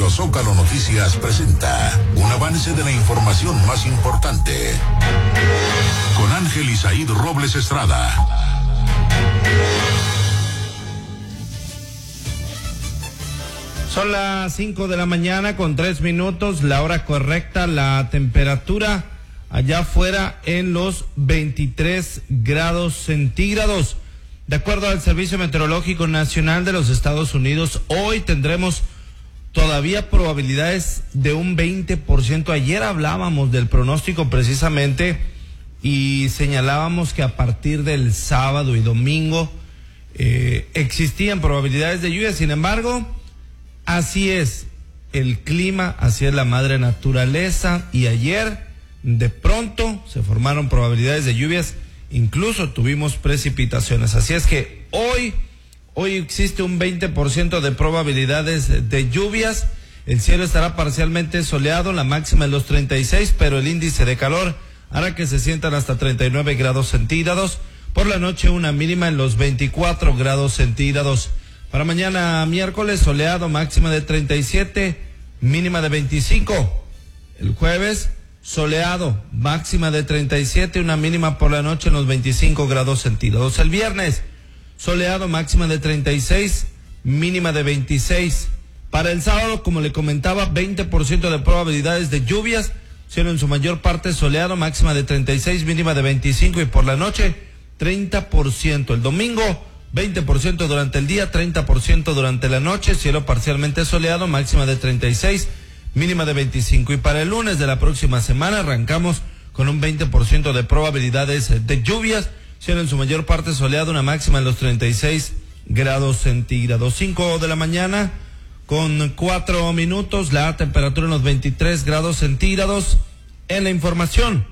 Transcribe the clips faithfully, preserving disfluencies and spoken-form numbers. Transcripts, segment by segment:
Radio Zócalo Noticias presenta un avance de la información más importante. Con Ángel Isaíd Robles Estrada. Son las cinco de la mañana con tres minutos, la hora correcta, la temperatura allá afuera en los veintitrés grados centígrados. De acuerdo al Servicio Meteorológico Nacional de los Estados Unidos, hoy tendremos todavía probabilidades de un veinte por ciento. Ayer hablábamos del pronóstico precisamente y señalábamos que a partir del sábado y domingo eh, existían probabilidades de lluvia. Sin embargo, así es el clima, así es la madre naturaleza, y ayer de pronto se formaron probabilidades de lluvias, incluso tuvimos precipitaciones. Así es que hoy, hoy existe un veinte por ciento de probabilidades de lluvias. El cielo estará parcialmente soleado, la máxima en los treinta y seis, pero el índice de calor hará que se sientan hasta treinta y nueve grados centígrados. Por la noche una mínima en los veinticuatro grados centígrados. Para mañana miércoles soleado, máxima de treinta y siete, mínima de veinticinco. El jueves soleado, máxima de treinta y siete, una mínima por la noche en los veinticinco grados centígrados. El viernes soleado, máxima de treinta y seis, mínima de veintiséis. Para el sábado, como le comentaba, veinte por ciento de probabilidades de lluvias, cielo en su mayor parte soleado, máxima de treinta y seis, mínima de veinticinco, y por la noche treinta por ciento. El domingo veinte por ciento durante el día, treinta por ciento durante la noche, cielo parcialmente soleado, máxima de treinta y seis, mínima de veinticinco. Y para el lunes de la próxima semana arrancamos con un veinte por ciento de probabilidades de lluvias, cielo en su mayor parte soleado, una máxima en los treinta y seis grados centígrados. cinco de la mañana con cuatro minutos, la temperatura en los veintitrés grados centígrados. En la información,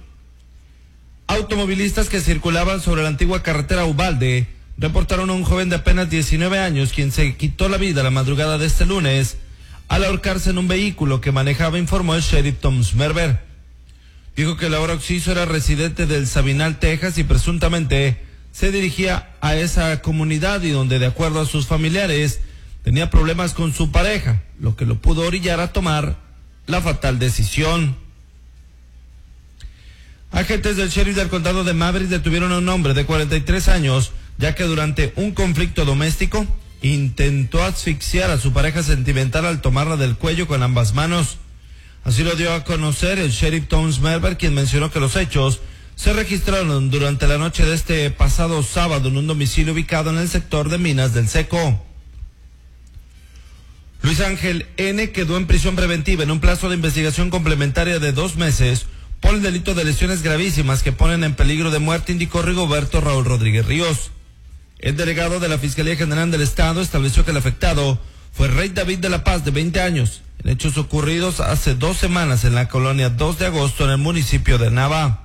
automovilistas que circulaban sobre la antigua carretera Ubalde reportaron a un joven de apenas diecinueve años quien se quitó la vida la madrugada de este lunes al ahorcarse en un vehículo que manejaba, informó el sheriff Tom Smerber. Dijo que el ahora occiso era residente del Sabinal, Texas, y presuntamente se dirigía a esa comunidad, y donde, de acuerdo a sus familiares, tenía problemas con su pareja, lo que lo pudo orillar a tomar la fatal decisión. Agentes del sheriff del condado de Maverick detuvieron a un hombre de cuarenta y tres años, ya que durante un conflicto doméstico intentó asfixiar a su pareja sentimental al tomarla del cuello con ambas manos. Así lo dio a conocer el sheriff Tom Smerber, quien mencionó que los hechos se registraron durante la noche de este pasado sábado en un domicilio ubicado en el sector de Minas del Seco. Luis Ángel N. quedó en prisión preventiva en un plazo de investigación complementaria de dos meses por el delito de lesiones gravísimas que ponen en peligro de muerte, indicó Rigoberto Raúl Rodríguez Ríos. El delegado de la Fiscalía General del Estado estableció que el afectado fue Rey David de la Paz, de veinte años, en hechos ocurridos hace dos semanas en la colonia dos de agosto en el municipio de Nava.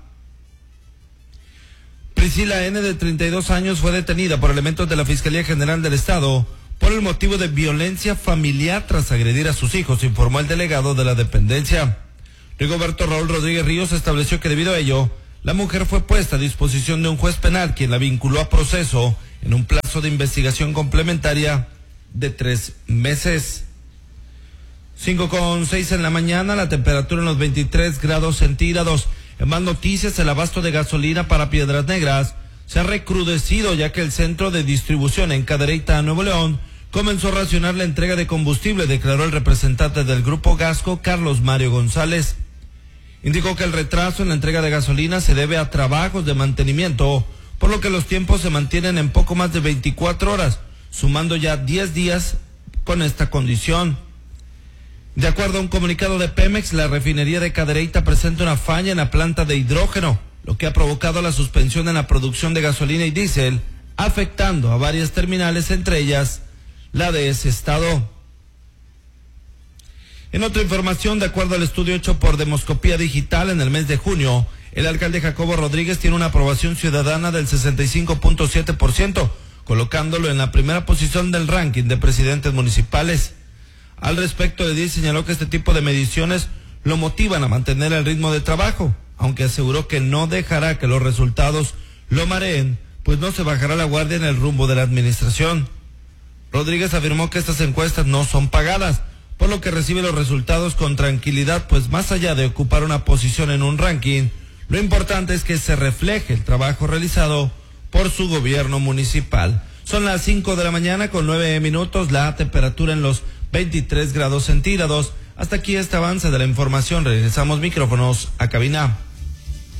Priscila N., de treinta y dos años, fue detenida por elementos de la Fiscalía General del Estado por el motivo de violencia familiar tras agredir a sus hijos, informó el delegado de la dependencia. Rigoberto Raúl Rodríguez Ríos estableció que debido a ello, la mujer fue puesta a disposición de un juez penal, quien la vinculó a proceso en un plazo de investigación complementaria de tres meses. Cinco con seis en la mañana, la temperatura en los veintitrés grados centígrados. En más noticias, el abasto de gasolina para Piedras Negras se ha recrudecido, ya que el centro de distribución en Cadereyta, Nuevo León, comenzó a racionar la entrega de combustible, declaró el representante del Grupo Gasco, Carlos Mario González. Indicó que el retraso en la entrega de gasolina se debe a trabajos de mantenimiento, por lo que los tiempos se mantienen en poco más de veinticuatro horas, sumando ya diez días con esta condición. De acuerdo a un comunicado de Pemex, la refinería de Cadereyta presenta una falla en la planta de hidrógeno, lo que ha provocado la suspensión en la producción de gasolina y diésel, afectando a varias terminales, entre ellas la de ese estado. En otra información, de acuerdo al estudio hecho por Demoscopía Digital en el mes de junio, el alcalde Jacobo Rodríguez tiene una aprobación ciudadana del sesenta y cinco punto siete por ciento, colocándolo en la primera posición del ranking de presidentes municipales. Al respecto, Edil señaló que este tipo de mediciones lo motivan a mantener el ritmo de trabajo, aunque aseguró que no dejará que los resultados lo mareen, pues no se bajará la guardia en el rumbo de la administración. Rodríguez afirmó que estas encuestas no son pagadas, por lo que recibe los resultados con tranquilidad, pues más allá de ocupar una posición en un ranking, lo importante es que se refleje el trabajo realizado por su gobierno municipal. Son las cinco de la mañana con nueve minutos, la temperatura en los veintitrés grados centígrados. Hasta aquí este avance de la información. Regresamos micrófonos a cabina.